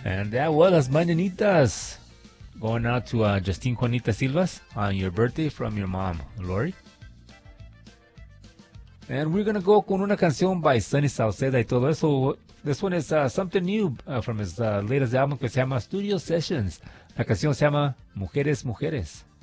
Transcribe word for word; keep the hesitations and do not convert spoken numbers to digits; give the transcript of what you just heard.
And that was Las Mañanitas. Going out to uh, Justine Juanita Silvas on your birthday from your mom, Lori. And we're going to go con una canción by Sonny Sauceda y todo eso. This one is uh, something new uh, from his uh, latest album que se llama Studio Sessions. La canción se llama Mujeres, Mujeres.